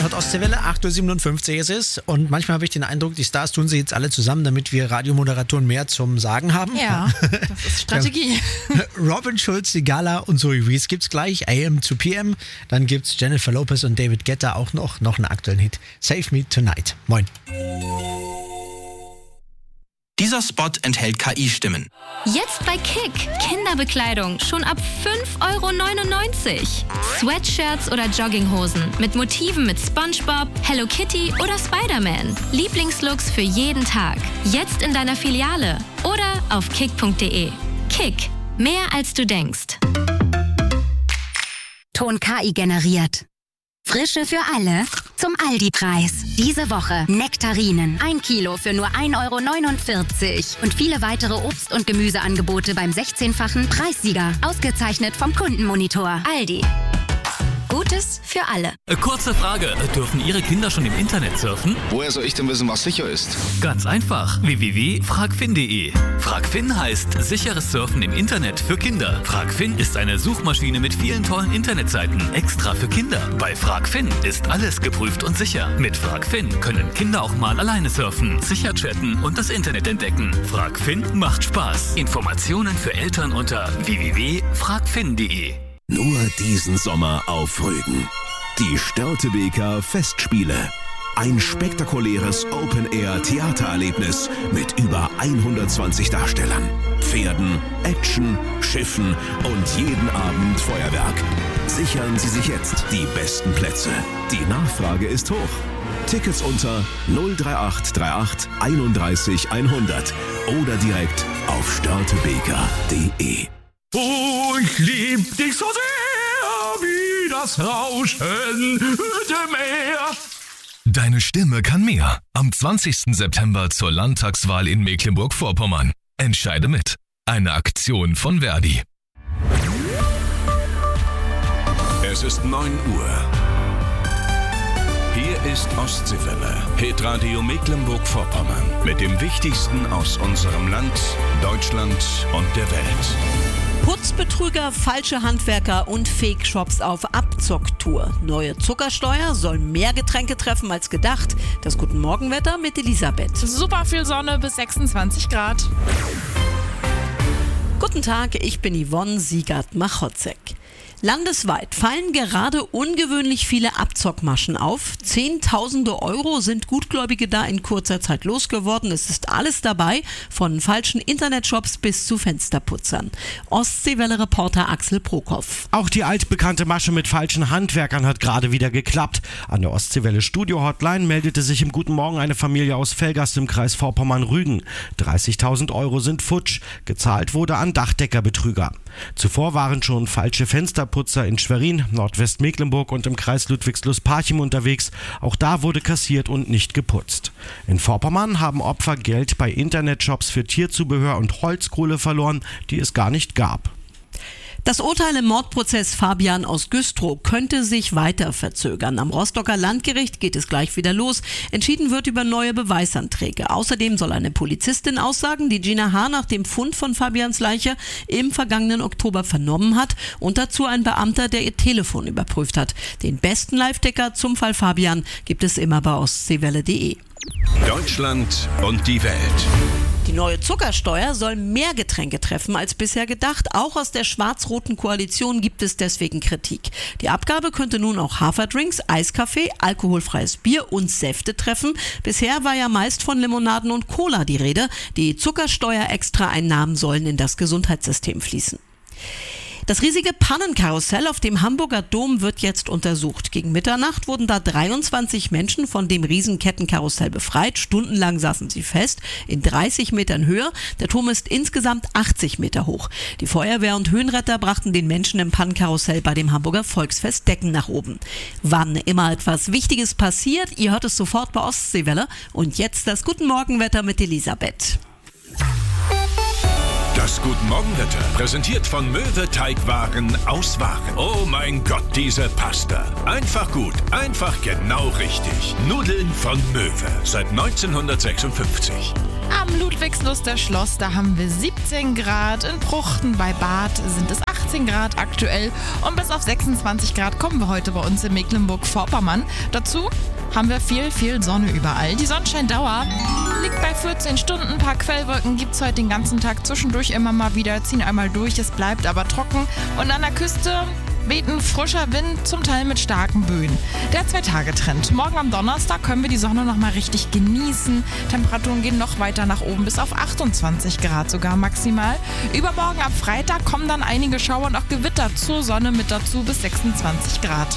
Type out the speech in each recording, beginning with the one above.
hört Ostseewelle, 8.57 Uhr ist es. Und manchmal habe ich den Eindruck, die Stars tun sie jetzt alle zusammen, damit wir Radiomoderatoren mehr zum Sagen haben. Ja, das ist Strategie. Robin Schulz, Sigala und Zoe Wees gibt's gleich, AM zu PM. Dann gibt's Jennifer Lopez und David Guetta auch noch einen aktuellen Hit. Save Me Tonight. Moin. Dieser Spot enthält KI-Stimmen. Jetzt bei Kick. Kinderbekleidung schon ab 5,99 €. Sweatshirts oder Jogginghosen mit Motiven mit SpongeBob, Hello Kitty oder Spider-Man. Lieblingslooks für jeden Tag. Jetzt in deiner Filiale oder auf kick.de. Kick. Mehr als du denkst. Ton KI generiert. Frische für alle zum Aldi-Preis. Diese Woche Nektarinen. 1 Kilo für nur 1,49 € und viele weitere Obst- und Gemüseangebote beim 16-fachen Preissieger. Ausgezeichnet vom Kundenmonitor. Aldi. Gutes für alle. Kurze Frage, dürfen Ihre Kinder schon im Internet surfen? Woher soll ich denn wissen, was sicher ist? Ganz einfach, www.fragfin.de. Fragfin heißt sicheres Surfen im Internet für Kinder. Fragfin ist eine Suchmaschine mit vielen tollen Internetseiten, extra für Kinder. Bei Fragfin ist alles geprüft und sicher. Mit Fragfin können Kinder auch mal alleine surfen, sicher chatten und das Internet entdecken. Fragfin macht Spaß. Informationen für Eltern unter www.fragfin.de. Nur diesen Sommer auf Rügen. Die Störtebeker Festspiele. Ein spektakuläres Open-Air-Theatererlebnis mit über 120 Darstellern, Pferden, Action, Schiffen und jeden Abend Feuerwerk. Sichern Sie sich jetzt die besten Plätze. Die Nachfrage ist hoch. Tickets unter 03838 31 100 oder direkt auf störtebeker.de. Oh, ich lieb dich so sehr, wie das Rauschen dem Meer. Deine Stimme kann mehr. Am 20. September zur Landtagswahl in Mecklenburg-Vorpommern. Entscheide mit. Eine Aktion von Verdi. Es ist 9 Uhr. Hier ist Ostseewelle, Hitradio Mecklenburg-Vorpommern. Mit dem Wichtigsten aus unserem Land, Deutschland und der Welt. Putzbetrüger, falsche Handwerker und Fake-Shops auf Abzocktour. Neue Zuckersteuer soll mehr Getränke treffen als gedacht. Das Guten Morgenwetter mit Elisabeth. Super viel Sonne bis 26 Grad. Guten Tag, ich bin Yvonne Siegert-Machotzek. Landesweit fallen gerade ungewöhnlich viele Abzockmaschen auf. Zehntausende Euro sind Gutgläubige da in kurzer Zeit losgeworden. Es ist alles dabei, von falschen Internetshops bis zu Fensterputzern. Ostseewelle-Reporter Axel Prokop. Auch die altbekannte Masche mit falschen Handwerkern hat gerade wieder geklappt. An der Ostseewelle Studio Hotline meldete sich im Guten Morgen eine Familie aus Velgast im Kreis Vorpommern-Rügen. 30.000 Euro sind futsch. Gezahlt wurde an Dachdeckerbetrüger. Zuvor waren schon falsche Fensterputzer in Schwerin, Nordwestmecklenburg und im Kreis Ludwigslust-Parchim unterwegs. Auch da wurde kassiert und nicht geputzt. In Vorpommern haben Opfer Geld bei Internetshops für Tierzubehör und Holzkohle verloren, die es gar nicht gab. Das Urteil im Mordprozess Fabian aus Güstrow könnte sich weiter verzögern. Am Rostocker Landgericht geht es gleich wieder los. Entschieden wird über neue Beweisanträge. Außerdem soll eine Polizistin aussagen, die Gina H. nach dem Fund von Fabians Leiche im vergangenen Oktober vernommen hat und dazu ein Beamter, der ihr Telefon überprüft hat. Den besten Live-Ticker zum Fall Fabian gibt es immer bei ostseewelle.de. Deutschland und die Welt. Die neue Zuckersteuer soll mehr Getränke treffen als bisher gedacht. Auch aus der schwarz-roten Koalition gibt es deswegen Kritik. Die Abgabe könnte nun auch Haferdrinks, Eiskaffee, alkoholfreies Bier und Säfte treffen. Bisher war ja meist von Limonaden und Cola die Rede. Die Zuckersteuer-Extraeinnahmen sollen in das Gesundheitssystem fließen. Das riesige Pannenkarussell auf dem Hamburger Dom wird jetzt untersucht. Gegen Mitternacht wurden da 23 Menschen von dem Riesenkettenkarussell befreit. Stundenlang saßen sie fest, in 30 Metern Höhe. Der Turm ist insgesamt 80 Meter hoch. Die Feuerwehr und Höhenretter brachten den Menschen im Pannenkarussell bei dem Hamburger Volksfest Decken nach oben. Wann immer etwas Wichtiges passiert, ihr hört es sofort bei Ostseewelle. Und jetzt das Guten Morgenwetter mit Elisabeth. Das Guten Morgenwetter, präsentiert von Möwe Teigwaren aus Waren. Oh mein Gott, diese Pasta. Einfach gut, einfach genau richtig. Nudeln von Möwe, seit 1956. Am Ludwigsluster Schloss, da haben wir 17 Grad. In Pruchten bei Bad sind es 18 16 Grad aktuell und bis auf 26 Grad kommen wir heute bei uns in Mecklenburg-Vorpommern. Dazu haben wir viel Sonne überall. Die Sonnenscheindauer liegt bei 14 Stunden. Ein paar Quellwolken gibt es heute den ganzen Tag zwischendurch immer mal wieder, ziehen einmal durch, es bleibt aber trocken. Und an der Küste weht ein frischer Wind, zum Teil mit starken Böen. Der 2-Tage-Trend. Morgen am Donnerstag können wir die Sonne noch mal richtig genießen. Temperaturen gehen noch weiter nach oben, bis auf 28 Grad sogar maximal. Übermorgen am Freitag kommen dann einige Schauer und auch Gewitter zur Sonne mit dazu bis 26 Grad.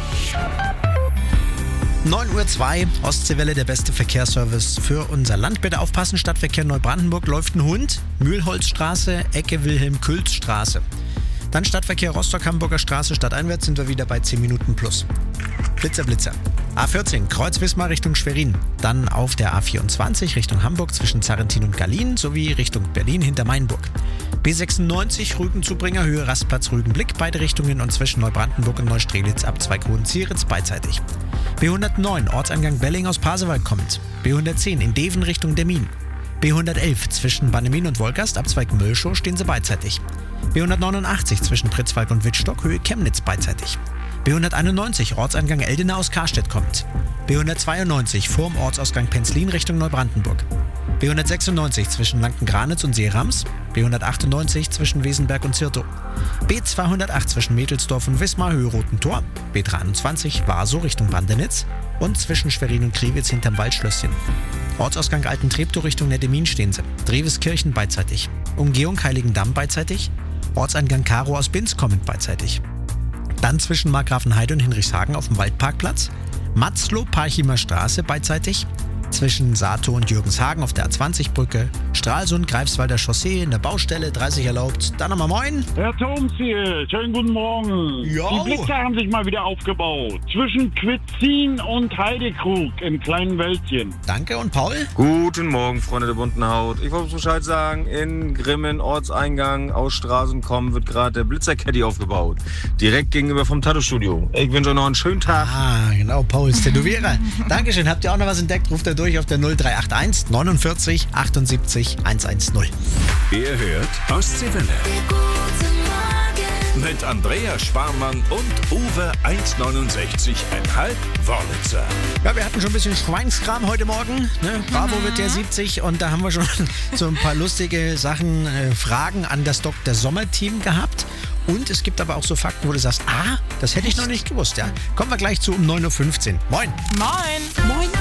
9:02 Uhr, Ostseewelle, der beste Verkehrsservice für unser Land. Bitte aufpassen, Stadtverkehr Neubrandenburg läuft ein Hund. Mühlholzstraße, Ecke Wilhelm-Külz-Straße. Dann Stadtverkehr Rostock-Hamburger Straße, stadteinwärts sind wir wieder bei 10 Minuten plus. Blitzer. A14, Kreuz-Wismar Richtung Schwerin. Dann auf der A24 Richtung Hamburg zwischen Zarrentin und Gallien sowie Richtung Berlin hinter Mainburg. B96 Rügen-Zubringer, Höhe Rastplatz Rügenblick, beide Richtungen und zwischen Neubrandenburg und Neustrelitz ab Zweighohen-Zieritz beidseitig. B109 Ortseingang Belling aus Pasewalk kommend. B110 in Deven Richtung Demmin. B111 zwischen Bannemin und Wolgast ab Zweig Mölschow stehen sie beidseitig. B189 zwischen Pritzwalk und Wittstock, Höhe Chemnitz beidseitig. B191 Ortseingang Eldena aus Karstedt kommt. B192 vorm Ortsausgang Penzlin Richtung Neubrandenburg. B196 zwischen Lanken-Granitz und Seerams. B198 zwischen Wesenberg und Zirtow. B208 zwischen Mädelsdorf und Wismar, Höhe Roten Tor. B23 Warsow Richtung Bandenitz. Und zwischen Schwerin und Kriwitz hinterm Waldschlösschen. Ortsausgang Alten Treptow Richtung Nettemin stehen sie. Dreweskirchen beidseitig. Umgehung Heiligendamm beidseitig. Ortseingang Karo aus Binz kommend beidseitig. Dann zwischen Markgrafenheide und Hinrichshagen auf dem Waldparkplatz. Matzlow-Parchimer Straße beidseitig. Zwischen Sato und Jürgenshagen auf der A20-Brücke. Stralsund, Greifswalder Chaussee in der Baustelle, 30 erlaubt. Dann nochmal moin. Herr Thomsiel, schönen guten Morgen. Jo. Die Blitzer haben sich mal wieder aufgebaut. Zwischen Quitzin und Heidekrug im kleinen Wäldchen. Danke, und Paul? Guten Morgen, Freunde der bunten Haut. Ich wollte Bescheid sagen, in Grimmen, Ortseingang aus Straßen kommen, wird gerade der Blitzercaddy aufgebaut. Direkt gegenüber vom Tattoo-Studio. Ich wünsche euch noch einen schönen Tag. Ah, genau, Pauls Tätowierer. Dankeschön, habt ihr auch noch was entdeckt? Ruft er durch auf der 0381 49 78 110. Ihr hört Ostseewelle. Mit Andrea Schwarmann und Uwe 1,69,5 Wörlitzer. Ja, wir hatten schon ein bisschen Schweinskram heute Morgen. Ne? Bravo wird der 70 und da haben wir schon so ein paar lustige Sachen, Fragen an das Dr. Sommer-Team gehabt. Und es gibt aber auch so Fakten, wo du sagst, das hätte ich noch nicht gewusst. Ja. Kommen wir gleich zu um 9:15 Uhr. Moin. Moin.